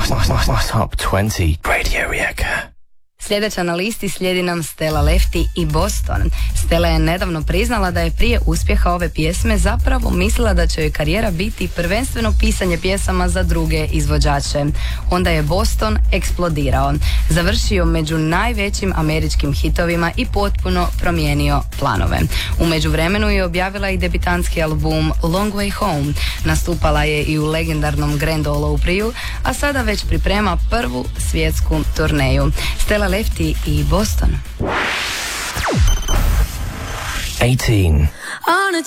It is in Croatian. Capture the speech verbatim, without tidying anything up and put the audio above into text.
Top twenty Radio Rijeka. Sljedeća na listi slijedi nam Stella Lefty i Boston. Stella je nedavno priznala da je prije uspjeha ove pjesme zapravo mislila da će joj karijera biti prvenstveno pisanje pjesama za druge izvođače. Onda je Boston eksplodirao, završio među najvećim američkim hitovima i potpuno promijenio planove. U međuvremenu je objavila i debitanski album Long Way Home, nastupala je i u legendarnom Grand Ole Opriju, a sada već priprema prvu svjetsku turneju. Stella Lefty i Boston. eighteen.